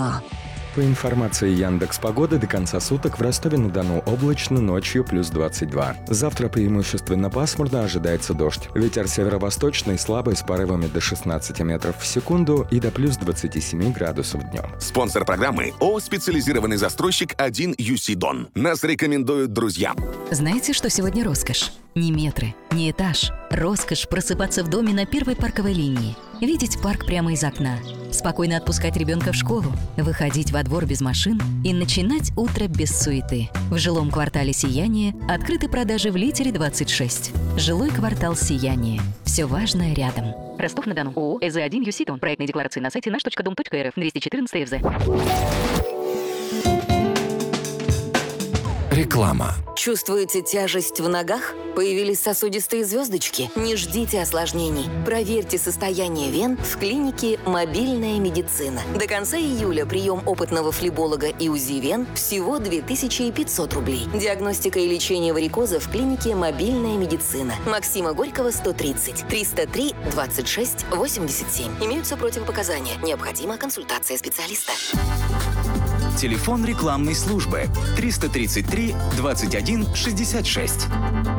Москва. По информации Яндекс.Погоды, до конца суток в Ростове-на-Дону облачно, ночью плюс 22. Завтра преимущественно пасмурно, ожидается дождь. Ветер северо-восточный слабый с порывами до 16 метров в секунду и до плюс 27 градусов днем. Спонсор программы ООО «Специализированный застройщик 1UC Дон». Нас рекомендуют друзья. Знаете, что сегодня роскошь? Не метры, не этаж. Роскошь просыпаться в доме на первой парковой линии. Видеть парк прямо из окна. Спокойно отпускать ребенка в школу. Выходить во двор без машин и начинать утро без суеты. В жилом квартале «Сияние» открыты продажи в Литере 26. Жилой квартал «Сияние». Все важное рядом. Ростов-на-Дону. ООО «ЭЗ1 ЮСИ». Проектные декларации на сайте наш.дом.рф. 214 ФЗ. Реклама. Чувствуете тяжесть в ногах? Появились сосудистые звездочки? Не ждите осложнений. Проверьте состояние вен в клинике «Мобильная медицина». До конца июля прием опытного флеболога и УЗИ вен всего 2500 рублей. Диагностика и лечение варикоза в клинике «Мобильная медицина». Максима Горького, 130. 303 26 87. Имеются противопоказания. Необходима консультация специалиста. Телефон рекламной службы 333 21 66.